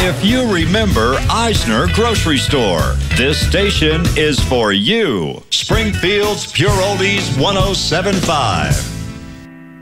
If you remember Eisner Grocery Store, this station is for you. Springfield's Pure Oldies 107.5.